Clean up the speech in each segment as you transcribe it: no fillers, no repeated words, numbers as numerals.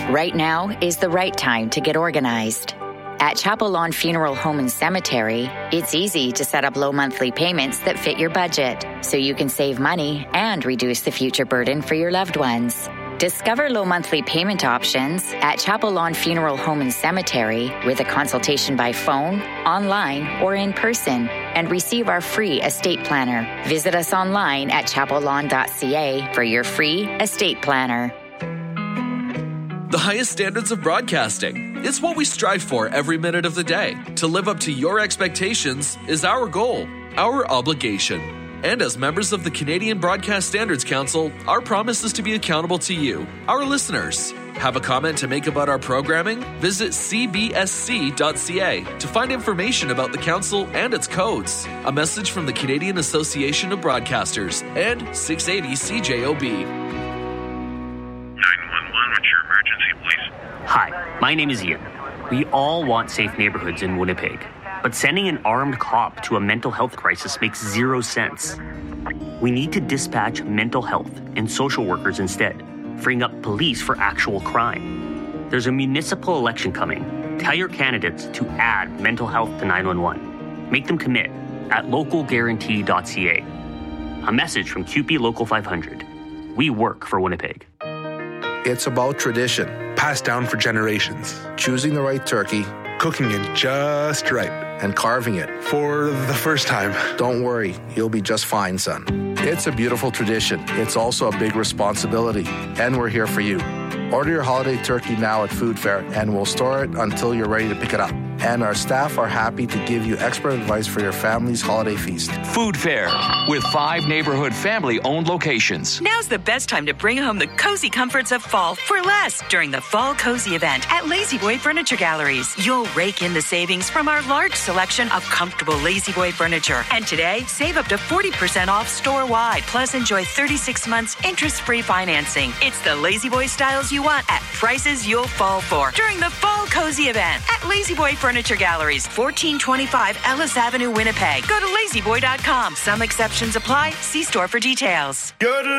Right now is the right time to get organized. At Chapel Lawn Funeral Home and Cemetery, it's easy to set up low monthly payments that fit your budget, so you can save money and reduce the future burden for your loved ones. Discover low monthly payment options at Chapel Lawn Funeral Home and Cemetery with a consultation by phone, online, or in person, and receive our free estate planner. Visit us online at chapellawn.ca for your free estate planner. The highest standards of broadcasting. It's what we strive for every minute of the day. To live up to your expectations is our goal, our obligation. And as members of the Canadian Broadcast Standards Council, our promise is to be accountable to you, our listeners. Have a comment to make about our programming? Visit cbsc.ca to find information about the council and its codes. A message from the Canadian Association of Broadcasters and 680 CJOB. 911, what's your emergency, please? Hi, my name is Ian. We all want safe neighborhoods in Winnipeg, but sending an armed cop to a mental health crisis makes zero sense. We need to dispatch mental health and social workers instead, freeing up police for actual crime. There's a municipal election coming. Tell your candidates to add mental health to 911. Make them commit at localguarantee.ca. A message from QP Local 500. We work for Winnipeg. It's about tradition, passed down for generations. Choosing the right turkey, cooking it just right, and carving it for the first time. Don't worry, you'll be just fine, son. It's a beautiful tradition. It's also a big responsibility, and we're here for you. Order your holiday turkey now at Food Fair, and we'll store it until you're ready to pick it up. And our staff are happy to give you expert advice for your family's holiday feast. Food Fair, with 5 neighborhood family-owned locations. Now's the best time to bring home the cozy comforts of fall for less during the Fall Cozy event at Lazy Boy Furniture Galleries. You'll rake in the savings from our large selection of comfortable Lazy Boy furniture. And today, save up to 40% off store-wide, plus enjoy 36 months interest-free financing. It's the Lazy Boy styles you want at prices you'll fall for during the Fall Cozy event at Lazy Boy Furniture Galleries, 1425 Ellis Avenue, Winnipeg. Go to lazyboy.com. Some exceptions apply. See store for details.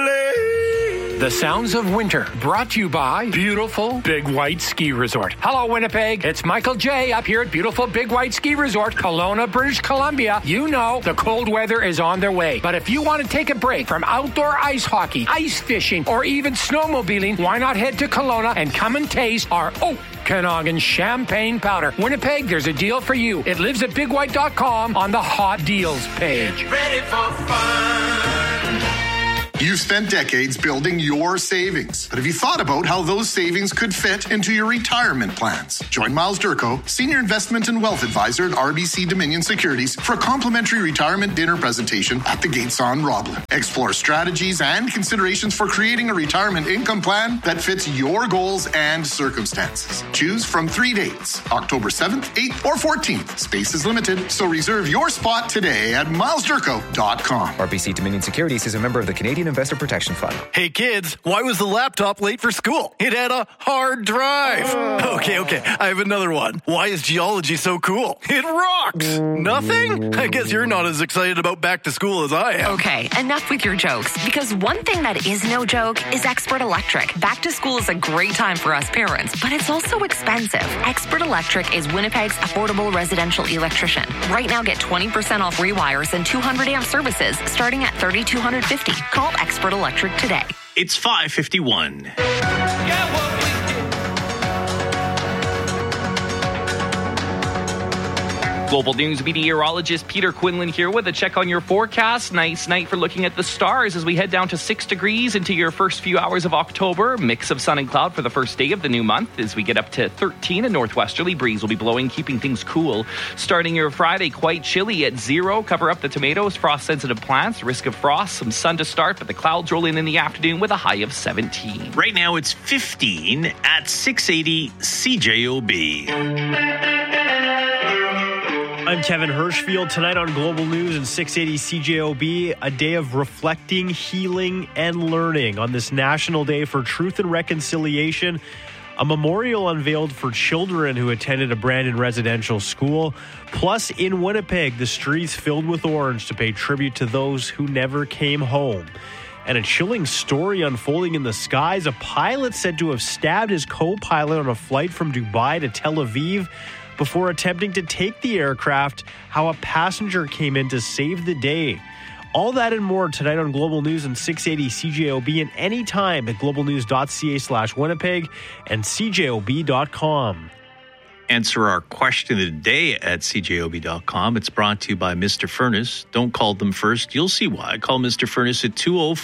The Sounds of Winter, brought to you by Beautiful Big White Ski Resort. Hello, Winnipeg. It's Michael J. up here at Beautiful Big White Ski Resort, Kelowna, British Columbia. You know the cold weather is on their way. But if you want to take a break from outdoor ice hockey, ice fishing, or even snowmobiling, why not head to Kelowna and come and taste our Okanagan Champagne Powder. Winnipeg, there's a deal for you. It lives at bigwhite.com on the Hot Deals page. Get ready for fun. You've spent decades building your savings, but have you thought about how those savings could fit into your retirement plans? Join Miles Durko, Senior Investment and Wealth Advisor at RBC Dominion Securities, for a complimentary retirement dinner presentation at the Gates on Roblin. Explore strategies and considerations for creating a retirement income plan that fits your goals and circumstances. Choose from 3 dates, October 7th, 8th, or 14th. Space is limited, so reserve your spot today at milesdurko.com. RBC Dominion Securities is a member of the Canadian Investor Protection Fund. Hey kids, why was the laptop late for school? It had a hard drive. Okay, I have another one. Why is geology so cool? It rocks. Nothing? I guess you're not as excited about back to school as I am. Okay, enough with your jokes, because one thing that is no joke is Expert Electric. Back to school is a great time for us parents, but it's also expensive. Expert Electric is Winnipeg's affordable residential electrician. Right now, get 20% off rewires and 200 amp services starting at $3,250. Call Expert Electric today. It's 5:51. Global News meteorologist Peter Quinlan here with a check on your forecast. Nice night for looking at the stars as we head down to 6 degrees into your first few hours of October. Mix of sun and cloud for the first day of the new month. As we get up to 13, a northwesterly breeze will be blowing, keeping things cool. Starting your Friday, quite chilly at 0. Cover up the tomatoes, frost-sensitive plants. Risk of frost, some sun to start, but the clouds roll in the afternoon with a high of 17. Right now it's 15 at 680 CJOB. I'm Kevin Hirschfield. Tonight on Global News and 680 CJOB, a day of reflecting, healing, and learning. On this National Day for Truth and Reconciliation, a memorial unveiled for children who attended a Brandon residential school. Plus, in Winnipeg, the streets filled with orange to pay tribute to those who never came home. And a chilling story unfolding in the skies. A pilot said to have stabbed his co-pilot on a flight from Dubai to Tel Aviv before attempting to take the aircraft. How a passenger came in to save the day. All that and more tonight on Global News and 680 CJOB, and anytime at globalnews.ca/Winnipeg and CJOB.com. Answer our question of the day at CJOB.com. It's brought to you by Mr. Furnace. Don't call them first. You'll see why. Call Mr. Furnace at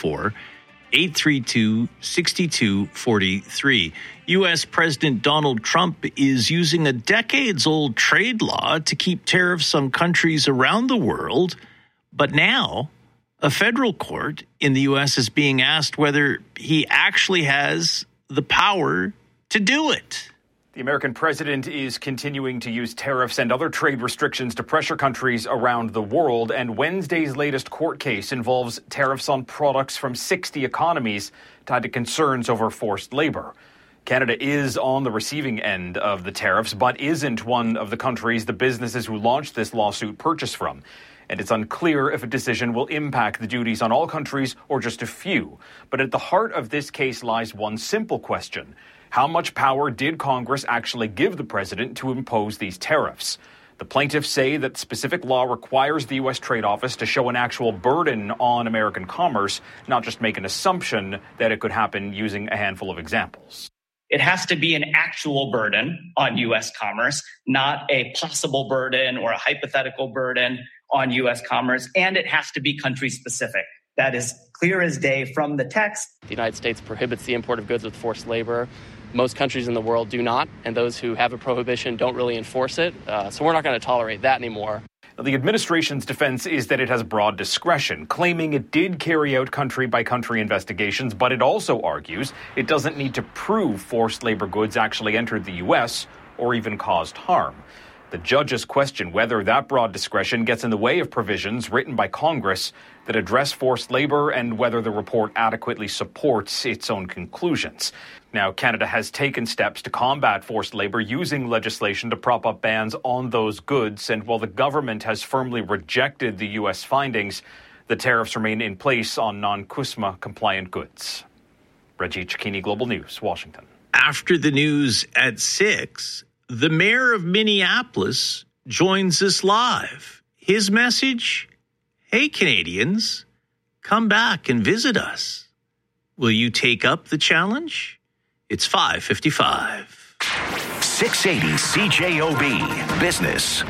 204-832-6243. U.S. President Donald Trump is using a decades-old trade law to keep tariffs on countries around the world. But now, a federal court in the U.S. is being asked whether he actually has the power to do it. The American president is continuing to use tariffs and other trade restrictions to pressure countries around the world, and Wednesday's latest court case involves tariffs on products from 60 economies tied to concerns over forced labor. Canada is on the receiving end of the tariffs, but isn't one of the countries the businesses who launched this lawsuit purchase from. And it's unclear if a decision will impact the duties on all countries or just a few. But at the heart of this case lies one simple question. How much power did Congress actually give the president to impose these tariffs? The plaintiffs say that specific law requires the U.S. Trade Office to show an actual burden on American commerce, not just make an assumption that it could happen using a handful of examples. It has to be an actual burden on U.S. commerce, not a possible burden or a hypothetical burden on U.S. commerce, and it has to be country-specific. That is clear as day from the text. The United States prohibits the import of goods with forced labor. Most countries in the world do not, and those who have a prohibition don't really enforce it. So we're not going to tolerate that anymore. Now, the administration's defense is that it has broad discretion, claiming it did carry out country-by-country investigations, but it also argues it doesn't need to prove forced labor goods actually entered the U.S. or even caused harm. The judges question whether that broad discretion gets in the way of provisions written by Congress that address forced labor and whether the report adequately supports its own conclusions. Now, Canada has taken steps to combat forced labor using legislation to prop up bans on those goods. And while the government has firmly rejected the U.S. findings, the tariffs remain in place on non-CUSMA compliant goods. Reggie Cicchini, Global News, Washington. After the news at 6, the mayor of Minneapolis joins us live. His message, hey, Canadians, come back and visit us. Will you take up the challenge? It's 5:55. 680 CJOB Business.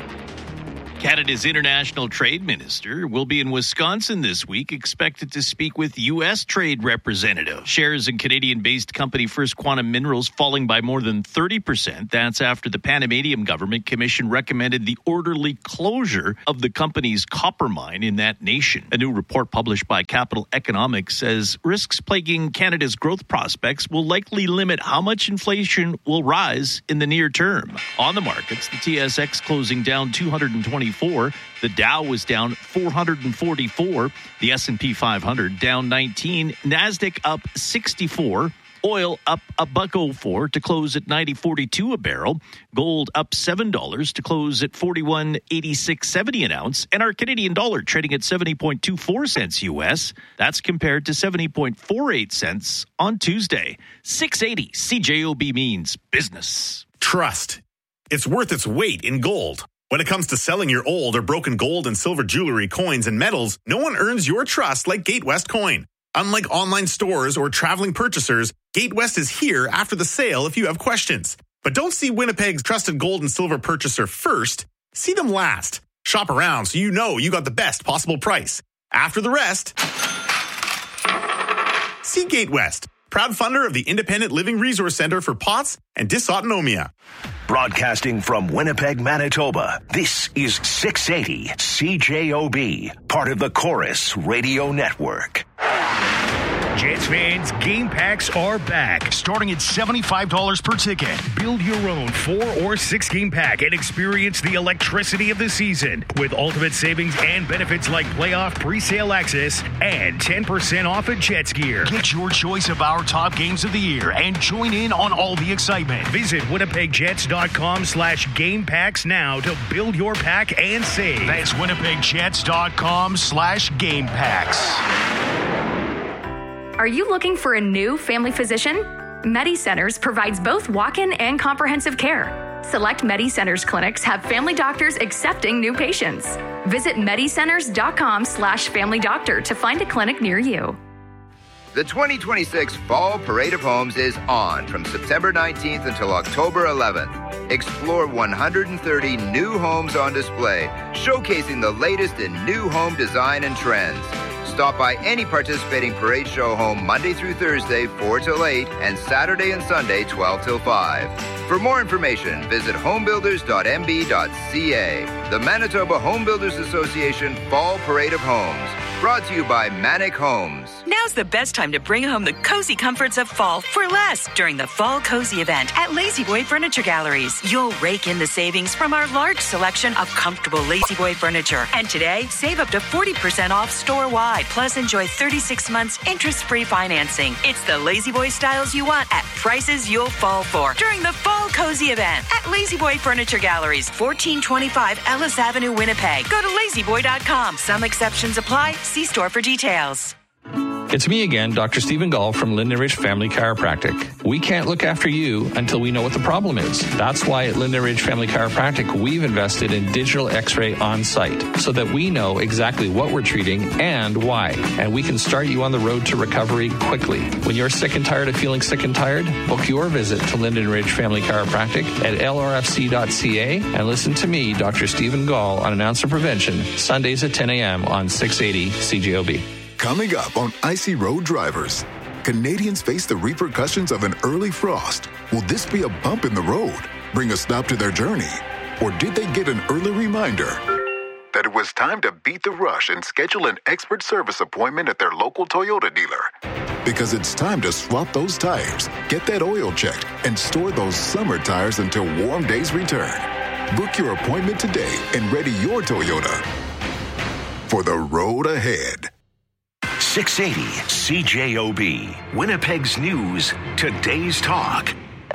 Canada's international trade minister will be in Wisconsin this week, expected to speak with U.S. trade representatives. Shares in Canadian-based company First Quantum Minerals falling by more than 30%. That's after the Panamanian government commission recommended the orderly closure of the company's copper mine in that nation. A new report published by Capital Economics says risks plaguing Canada's growth prospects will likely limit how much inflation will rise in the near term. On the markets, the TSX closing down 224. The Dow was down 444. The S&P 500 down 19. NASDAQ up 64. Oil up $1.04 to close at $90.42 a barrel. Gold up $7 to close at $41.8670 an ounce. And our Canadian dollar trading at 70.24 cents U.S. That's compared to 70.48 cents on Tuesday. 680 CJOB means business. Trust. It's worth its weight in gold. When it comes to selling your old or broken gold and silver jewelry, coins, and metals, no one earns your trust like Gatewest Coin. Unlike online stores or traveling purchasers, Gatewest is here after the sale if you have questions. But don't see Winnipeg's trusted gold and silver purchaser first. See them last. Shop around so you know you got the best possible price. After the rest, see Gatewest, proud funder of the Independent Living Resource Center for POTS and Dysautonomia. Broadcasting from Winnipeg, Manitoba, this is 680 CJOB, part of the Chorus Radio Network. Jets fans, game packs are back, starting at $75 per ticket. Build your own 4 or 6 game pack and experience the electricity of the season with ultimate savings and benefits like playoff pre-sale access and 10% off at Jets gear. Get your choice of our top games of the year and join in on all the excitement. Visit winnipegjets.com/game packs now to build your pack and save. That's winnipegjets.com/game packs. Are you looking for a new family physician? MediCenters provides both walk-in and comprehensive care. Select MediCenters clinics have family doctors accepting new patients. Visit medicenters.com/family doctor to find a clinic near you. The 2026 Fall Parade of Homes is on from September 19th until October 11th. Explore 130 new homes on display, showcasing the latest in new home design and trends. Stop by any participating parade show home Monday through Thursday, 4 till 8, and Saturday and Sunday, 12 till 5. For more information, visit homebuilders.mb.ca. The Manitoba Home Builders Association Fall Parade of Homes. Brought to you by Manic Homes. Now's the best time to bring home the cozy comforts of fall for less during the Fall Cozy event at Lazy Boy Furniture Galleries. You'll rake in the savings from our large selection of comfortable Lazy Boy furniture. And today, save up to 40% off store-wide. Plus, enjoy 36 months interest-free financing. It's the Lazy Boy styles you want at prices you'll fall for during the Fall Cozy event at Lazy Boy Furniture Galleries, 1425 Ellis Avenue, Winnipeg. Go to lazyboy.com. Some exceptions apply. See store for details. It's me again, Dr. Stephen Gall from Linden Ridge Family Chiropractic. We can't look after you until we know what the problem is. That's why at Linden Ridge Family Chiropractic, we've invested in digital x-ray on site so that we know exactly what we're treating and why. And we can start you on the road to recovery quickly. When you're sick and tired of feeling sick and tired, book your visit to Linden Ridge Family Chiropractic at lrfc.ca and listen to me, Dr. Stephen Gall, on An Ounce of Prevention, Sundays at 10 a.m. on 680 CJOB. Coming up on Icy Road Drivers, Canadians face the repercussions of an early frost. Will this be a bump in the road, bring a stop to their journey? Or did they get an early reminder that it was time to beat the rush and schedule an expert service appointment at their local Toyota dealer? Because it's time to swap those tires, get that oil checked, and store those summer tires until warm days return. Book your appointment today and ready your Toyota for the road ahead. 680 CJOB, Winnipeg's News, Today's Talk.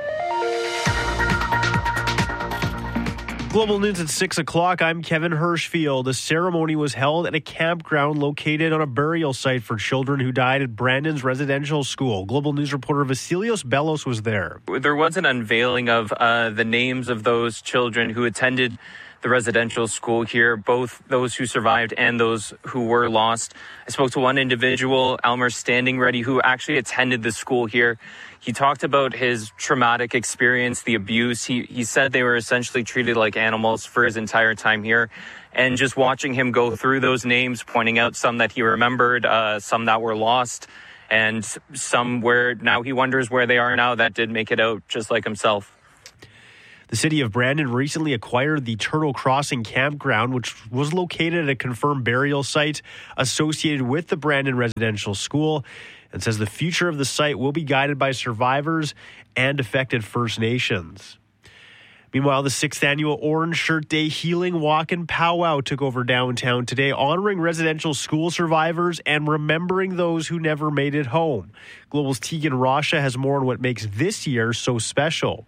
Global News at 6 o'clock. I'm Kevin Hirschfield. A ceremony was held at a campground located on a burial site for children who died at Brandon's residential school. Global News reporter Vasilios Bellos was there. There was an unveiling of the names of those children who attended the residential school here, both those who survived and those who were lost. I spoke to one individual, Elmer Standing Ready, who actually attended the school here. He talked about his traumatic experience, the abuse. He said they were essentially treated like animals for his entire time here. And just watching him go through those names, pointing out some that he remembered, some that were lost, and some where now he wonders where they are now that did make it out, just like himself. The city of Brandon recently acquired the Turtle Crossing campground, which was located at a confirmed burial site associated with the Brandon Residential School, and says the future of the site will be guided by survivors and affected First Nations. Meanwhile, the 6th annual Orange Shirt Day Healing Walk and Powwow took over downtown today, honoring residential school survivors and remembering those who never made it home. Global's Tegan Rasha has more on what makes this year so special.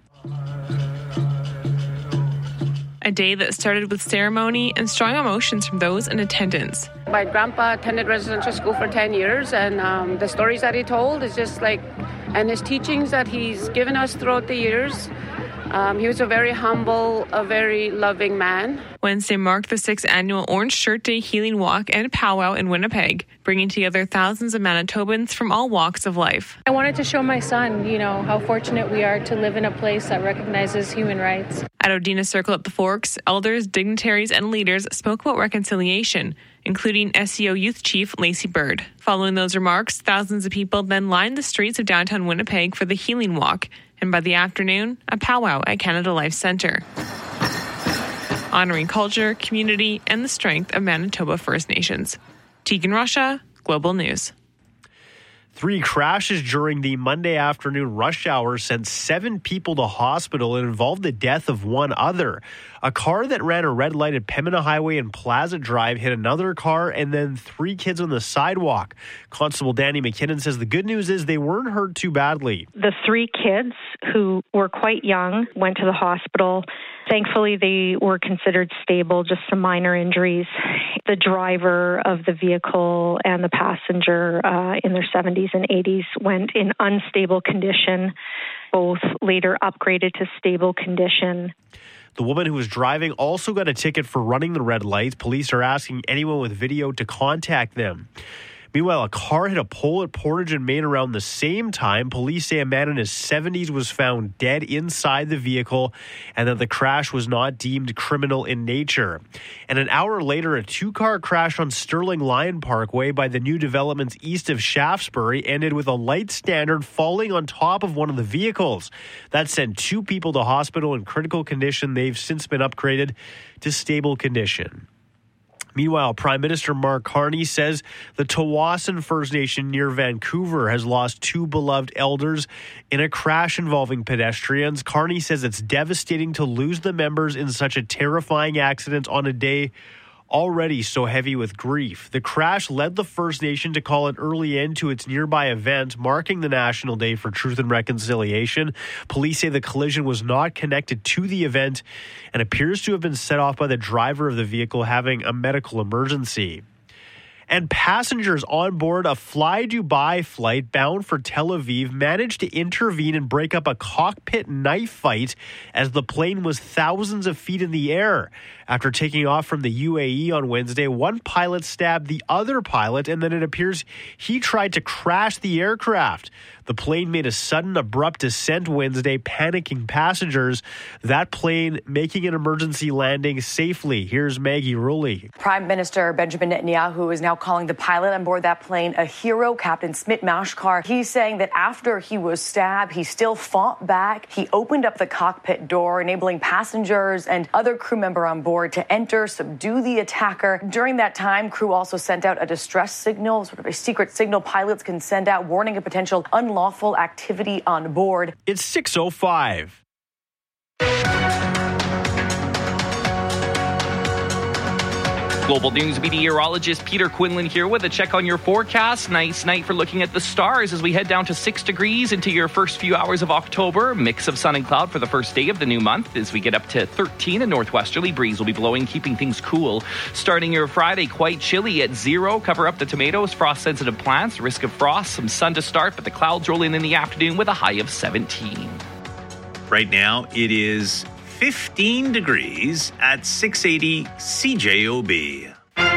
A day that started with ceremony and strong emotions from those in attendance. My grandpa attended residential school for 10 years, and the stories that he told is just like, and his teachings that he's given us throughout the years. He was a very humble, a very loving man. Wednesday marked the 6th annual Orange Shirt Day Healing Walk and Powwow in Winnipeg, bringing together thousands of Manitobans from all walks of life. I wanted to show my son, how fortunate we are to live in a place that recognizes human rights. At Odina Circle at the Forks, elders, dignitaries, and leaders spoke about reconciliation, including SEO Youth Chief Lacey Bird. Following those remarks, thousands of people then lined the streets of downtown Winnipeg for the Healing Walk, and by the afternoon, a powwow at Canada Life Centre, honoring culture, community, and the strength of Manitoba First Nations. Tegan Rasha, Global News. 3 crashes during the Monday afternoon rush hour sent 7 people to hospital and involved the death of one other. A car that ran a red light at Pembina Highway and Plaza Drive hit another car and then 3 kids on the sidewalk. Constable Danny McKinnon says the good news is they weren't hurt too badly. The 3 kids, who were quite young, went to the hospital. Thankfully, they were considered stable, just some minor injuries. The driver of the vehicle and the passenger in their 70s and 80s went in unstable condition. Both later upgraded to stable condition. The woman who was driving also got a ticket for running the red lights. Police are asking anyone with video to contact them. Meanwhile, a car hit a pole at Portage and Main around the same time. Police say a man in his 70s was found dead inside the vehicle and that the crash was not deemed criminal in nature. And an hour later, a 2-car crash on Sterling Lyon Parkway by the new developments east of Shaftesbury ended with a light standard falling on top of one of the vehicles. That sent 2 people to hospital in critical condition. They've since been upgraded to stable condition. Meanwhile, Prime Minister Mark Carney says the Tawasin First Nation near Vancouver has lost 2 beloved elders in a crash involving pedestrians. Carney says it's devastating to lose the members in such a terrifying accident on a day already so heavy with grief. The crash led the First Nation to call an early end to its nearby event, marking the National Day for Truth and Reconciliation. Police say the collision was not connected to the event and appears to have been set off by the driver of the vehicle having a medical emergency. And passengers on board a Fly Dubai flight bound for Tel Aviv managed to intervene and break up a cockpit knife fight as the plane was thousands of feet in the air. After taking off from the UAE on Wednesday, one pilot stabbed the other pilot, and then it appears he tried to crash the aircraft. The plane made a sudden, abrupt descent Wednesday, panicking passengers. That plane making an emergency landing safely. Here's Maggie Rulli. Prime Minister Benjamin Netanyahu is now calling the pilot on board that plane a hero, Captain Smit Mashkar. He's saying that after he was stabbed, he still fought back. He opened up the cockpit door, enabling passengers and other crew member on board to enter, subdue the attacker. During that time, crew also sent out a distress signal, sort of a secret signal pilots can send out, warning of potential unlawful activity on board. It's 6:05. Global News meteorologist Peter Quinlan here with a check on your forecast. Nice night for looking at the stars as we head down to 6 degrees into your first few hours of October. Mix of sun and cloud for the first day of the new month. As we get up to 13, a northwesterly breeze will be blowing, keeping things cool. Starting your Friday, quite chilly at 0. Cover up the tomatoes, frost-sensitive plants, risk of frost, some sun to start, but the clouds roll in the afternoon with a high of 17. Right now, it is 15 degrees at 680 CJOB.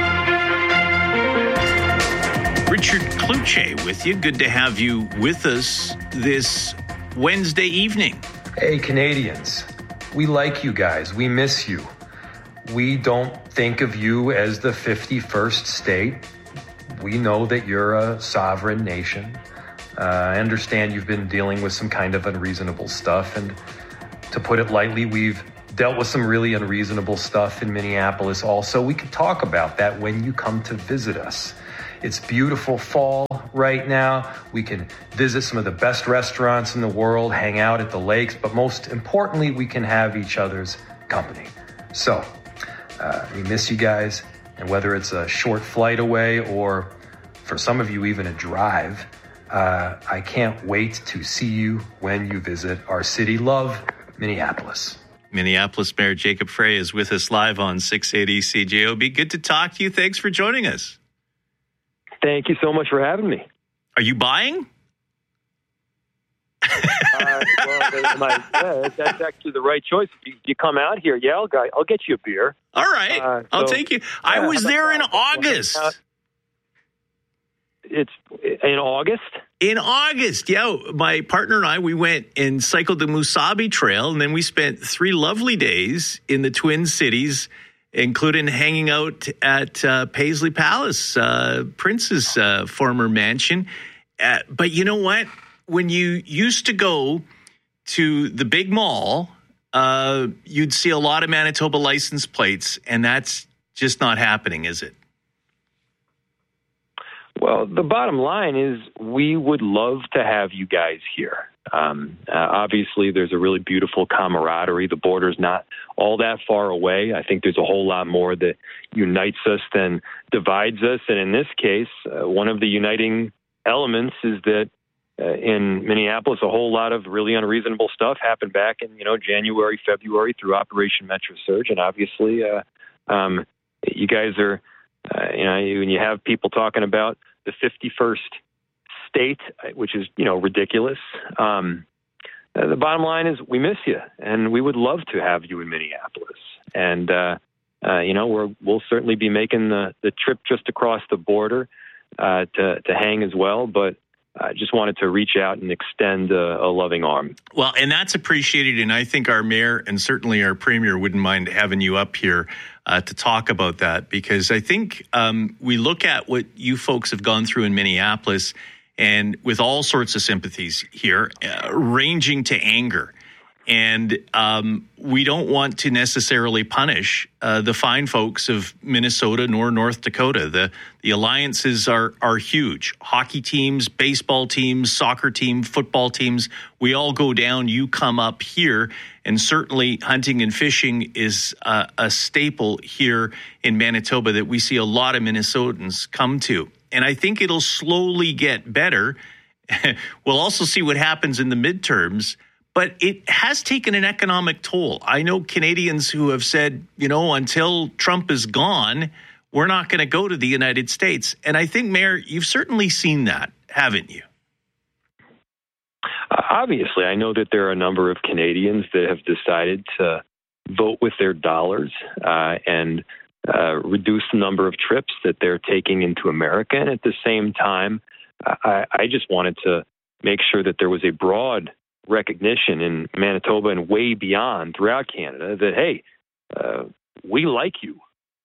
Richard Kluche with you. Good to have you with us this Wednesday evening. Hey, Canadians. We like you guys. We miss you. We don't think of you as the 51st state. We know that you're a sovereign nation. I understand you've been dealing with some kind of unreasonable stuff, and to put it lightly, we've dealt with some really unreasonable stuff in Minneapolis also. We can talk about that when you come to visit us. It's beautiful fall right now. We can visit some of the best restaurants in the world, hang out at the lakes, but most importantly, we can have each other's company. So, we miss you guys, and whether it's a short flight away or for some of you even a drive, I can't wait to see you when you visit our city. Love, Minneapolis. Minneapolis Mayor Jacob Frey is with us live on 680 CJOB. Good to talk to you. Thanks for joining us. Thank you so much for having me. Are you buying? That's actually the right choice. If you come out here, I'll get you a beer. All right. I'll take you. I was there in August. It's in August? In August, yeah. My partner and I, we went and cycled the Musabi Trail, and then we spent 3 lovely days in the Twin Cities, including hanging out at Paisley Palace, Prince's former mansion. But you know what? When you used to go to the big mall, you'd see a lot of Manitoba license plates, and that's just not happening, is it? Well, the bottom line is we would love to have you guys here. Obviously, there's a really beautiful camaraderie. The border's not all that far away. I think there's a whole lot more that unites us than divides us. And in this case, one of the uniting elements is that in Minneapolis, a whole lot of really unreasonable stuff happened back in, January, February through Operation Metro Surge. And obviously, you guys are, when you have people talking about the 51st state, which is, ridiculous. The bottom line is we miss you, and we would love to have you in Minneapolis. And, we'll certainly be making the trip just across the border to hang as well. But I just wanted to reach out and extend a loving arm. Well, and that's appreciated. And I think our mayor and certainly our premier wouldn't mind having you up here to talk about that, because I think we look at what you folks have gone through in Minneapolis, and with all sorts of sympathies here, ranging to anger. And we don't want to necessarily punish the fine folks of Minnesota nor North Dakota. The alliances are huge. Hockey teams, baseball teams, soccer team, football teams, we all go down, you come up here. And certainly hunting and fishing is a staple here in Manitoba that we see a lot of Minnesotans come to. And I think it'll slowly get better. We'll also see what happens in the midterms. But it has taken an economic toll. I know Canadians who have said, until Trump is gone, we're not going to go to the United States. And I think, Mayor, you've certainly seen that, haven't you? Obviously, I know that there are a number of Canadians that have decided to vote with their dollars and reduce the number of trips that they're taking into America. And at the same time, I just wanted to make sure that there was a broad recognition in Manitoba and way beyond throughout Canada that, hey, we like you.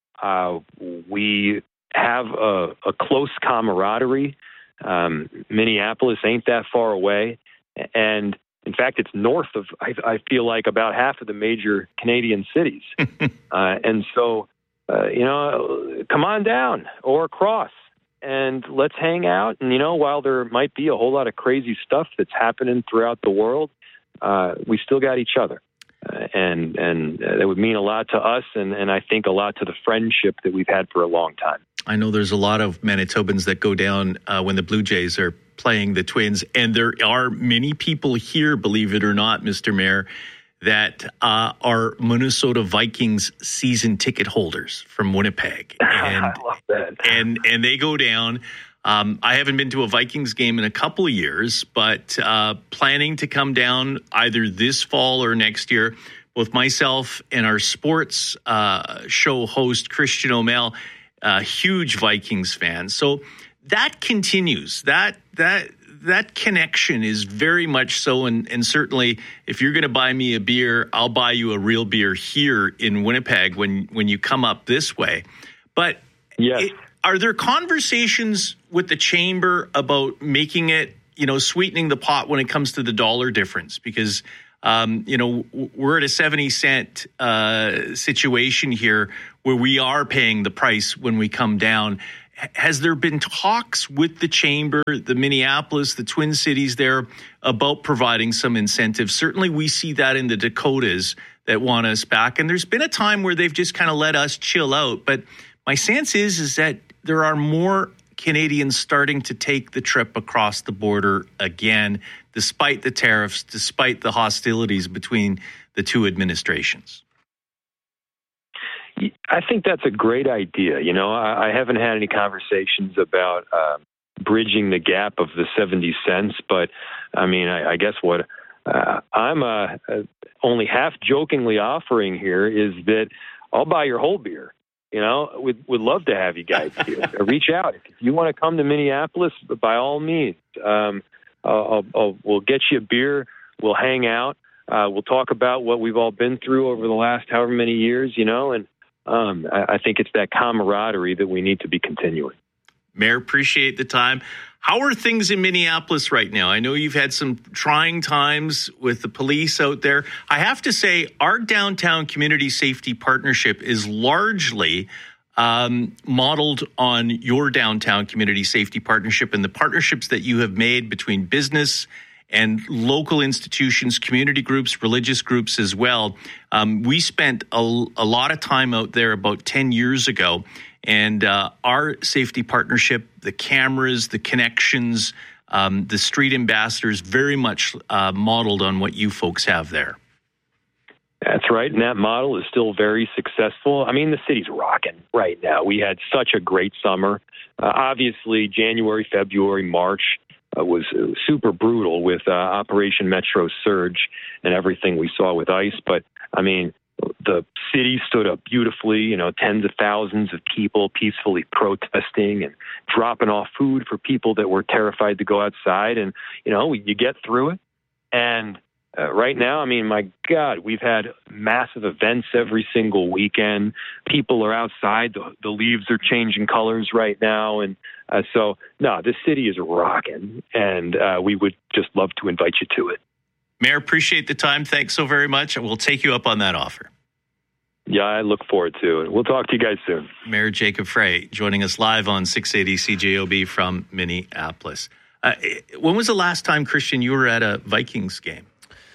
We have a close camaraderie. Minneapolis ain't that far away. And in fact, it's north of, I feel like, about half of the major Canadian cities. And so, come on down or across and let's hang out. And, while there might be a whole lot of crazy stuff that's happening throughout the world, we still got each other. And that would mean a lot to us and I think a lot to the friendship that we've had for a long time. I know there's a lot of Manitobans that go down when the Blue Jays are playing the Twins. And there are many people here, believe it or not, Mr. Mayor, that are Minnesota Vikings season ticket holders from Winnipeg. And, I love that. And they go down. I haven't been to a Vikings game in a couple of years, but planning to come down either this fall or next year. Both myself and our sports show host, Christian O'Mell, huge Vikings fan. So that continues. That connection is very much so, and certainly if you're going to buy me a beer, I'll buy you a real beer here in Winnipeg when you come up this way. But yes. Are there conversations with the chamber about making it, sweetening the pot when it comes to the dollar difference? Because, we're at a 70-cent situation here where we are paying the price when we come down. Has there been talks with the chamber, the Minneapolis, the Twin Cities there about providing some incentives? Certainly we see that in the Dakotas that want us back. And there's been a time where they've just kind of let us chill out. But my sense is that there are more Canadians starting to take the trip across the border again, despite the tariffs, despite the hostilities between the two administrations. I think that's a great idea. I haven't had any conversations about bridging the gap of the 70 cents, but I guess what I'm only half jokingly offering here is that I'll buy your whole beer. Would love to have you guys here. Reach out. If you want to come to Minneapolis, by all means, we'll get you a beer. We'll hang out. We'll talk about what we've all been through over the last however many years, and I think it's that camaraderie that we need to be continuing. Mayor, appreciate the time. How are things in Minneapolis right now? I know you've had some trying times with the police out there. I have to say, our downtown community safety partnership is largely modeled on your downtown community safety partnership and the partnerships that you have made between business and local institutions, community groups, religious groups as well. We spent a lot of time out there about 10 years ago, and our safety partnership, the cameras, the connections, the street ambassadors, very much modeled on what you folks have there. That's right, and that model is still very successful. I mean, the city's rocking right now. We had such a great summer. Obviously, January, February, March was super brutal with Operation Metro Surge and everything we saw with ICE. But, I mean, the city stood up beautifully, tens of thousands of people peacefully protesting and dropping off food for people that were terrified to go outside. And, you get through it. And right now, I mean, my God, we've had massive events every single weekend. People are outside. The leaves are changing colors right now. And so, the city is rocking, and we would just love to invite you to it. Mayor, appreciate the time. Thanks so very much. We'll take you up on that offer. Yeah, I look forward to it. We'll talk to you guys soon. Mayor Jacob Frey joining us live on 680 CJOB from Minneapolis. When was the last time, Christian, you were at a Vikings game?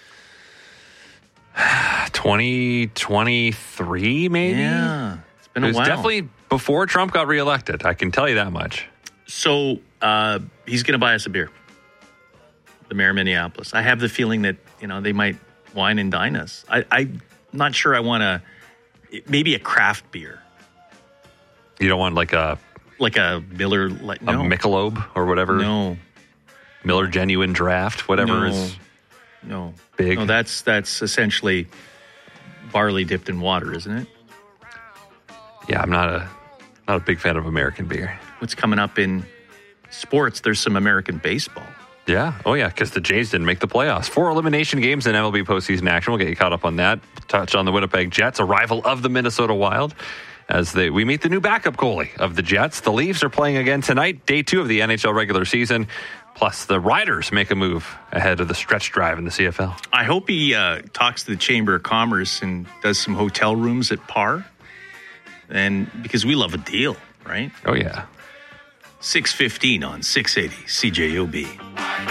2023, maybe? Yeah, it's been a while. It was definitely before Trump got reelected. I can tell you that much. So he's going to buy us a beer, the mayor of Minneapolis. I have the feeling that, they might wine and dine us. I'm not sure I want to, maybe a craft beer. You don't want like a Miller, no. A Michelob or whatever? No. Miller Genuine Draft, whatever is big. No, that's essentially barley dipped in water, isn't it? Yeah, I'm not a big fan of American beer. What's coming up in sports? There's some American baseball. Yeah. Oh, yeah, because the Jays didn't make the playoffs. 4 elimination games in MLB postseason action. We'll get you caught up on that. Touch on the Winnipeg Jets, a rival of the Minnesota Wild, as we meet the new backup goalie of the Jets. The Leafs are playing again tonight, day 2 of the NHL regular season. Plus, the Riders make a move ahead of the stretch drive in the CFL. I hope he talks to the Chamber of Commerce and does some hotel rooms at par. And because we love a deal, right? Oh, yeah. 6:15 on 680 CJOB.